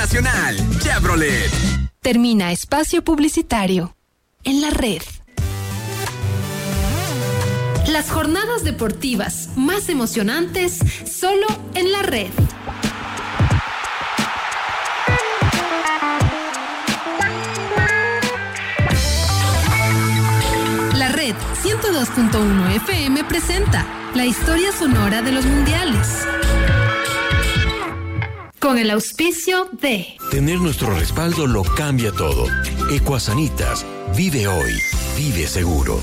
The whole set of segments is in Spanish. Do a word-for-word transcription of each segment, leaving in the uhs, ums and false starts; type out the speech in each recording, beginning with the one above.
Nacional Chevrolet. Termina espacio publicitario. En la red. Las jornadas deportivas más emocionantes solo en la red. La red ciento dos punto uno F M presenta la historia sonora de los mundiales. Con el auspicio de... Tener nuestro respaldo lo cambia todo. Ecuasanitas. Vive hoy. Vive seguro.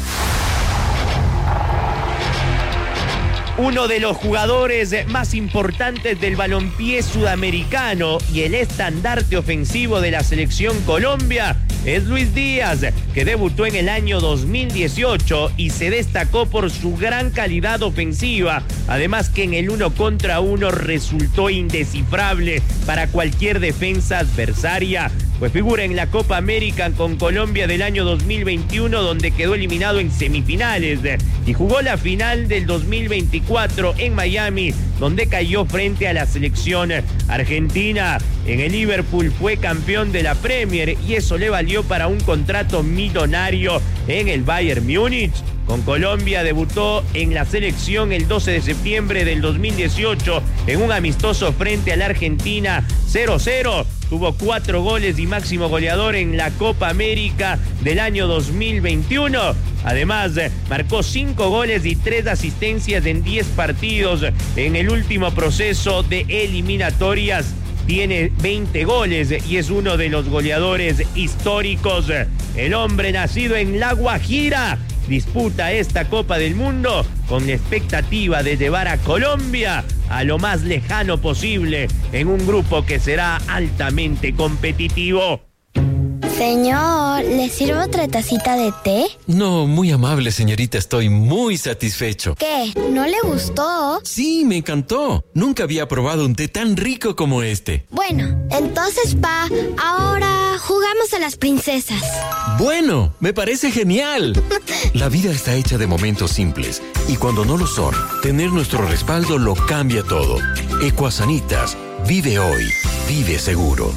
Uno de los jugadores más importantes del balompié sudamericano y el estandarte ofensivo de la selección Colombia es Luis Díaz, que debutó en el año dos mil dieciocho y se destacó por su gran calidad ofensiva, además que en el uno contra uno resultó indescifrable para cualquier defensa adversaria. Pues figura en la Copa América con Colombia del año dos mil veintiuno, donde quedó eliminado en semifinales, y jugó la final del dos mil veinticuatro en Miami, donde cayó frente a la selección argentina. En el Liverpool fue campeón de la Premier y eso le valió para un contrato millonario en el Bayern Múnich. Con Colombia debutó en la selección el doce de septiembre del dos mil dieciocho en un amistoso frente a la Argentina cero cero. Tuvo cuatro goles y máximo goleador en la Copa América del año dos mil veintiuno. Además, marcó cinco goles y tres asistencias en diez partidos en el último proceso de eliminatorias. Tiene veinte goles y es uno de los goleadores históricos. El hombre nacido en La Guajira disputa esta Copa del Mundo con la expectativa de llevar a Colombia a lo más lejano posible en un grupo que será altamente competitivo. Señor, ¿le sirvo otra tacita de té? No, muy amable, señorita. Estoy muy satisfecho. ¿Qué? ¿No le gustó? Sí, me encantó. Nunca había probado un té tan rico como este. Bueno, entonces, pa, ahora jugamos a las princesas. Bueno, me parece genial. La vida está hecha de momentos simples y cuando no lo son, tener nuestro respaldo lo cambia todo. Ecuasanitas. Vive hoy. Vive seguro.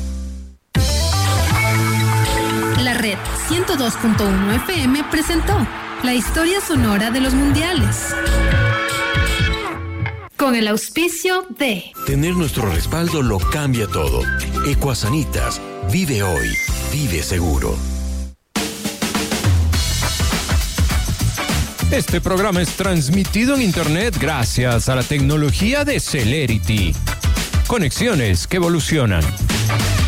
La red ciento dos punto uno F M presentó la historia sonora de los mundiales. Con el auspicio de... Tener nuestro respaldo lo cambia todo. Ecuasanitas. Vive hoy. Vive seguro. Este programa es transmitido en internet gracias a la tecnología de Celerity. Conexiones que evolucionan.